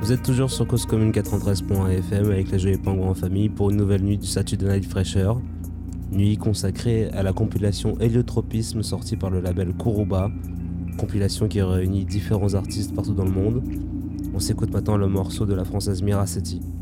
Vous êtes toujours sur Cause Commune 93.fm avec les Joyeux Pingouins en famille pour une nouvelle nuit du Saturday Night Fresher. Nuit consacrée à la compilation Héliotropisme sortie par le label Kuruba. Compilation qui réunit différents artistes partout dans le monde. On s'écoute maintenant le morceau de la française Mira Setti.